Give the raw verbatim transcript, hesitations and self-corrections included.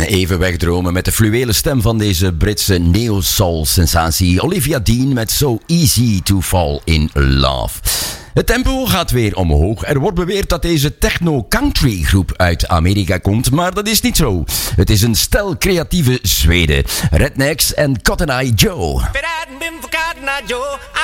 Even wegdromen met de fluwelen stem van deze Britse neo-soul-sensatie Olivia Dean met So Easy to Fall in Love. Het tempo gaat weer omhoog. Er wordt beweerd dat deze techno-country groep uit Amerika komt, maar dat is niet zo. Het is een stel creatieve Zweden. Rednecks en Cotton Eye Joe.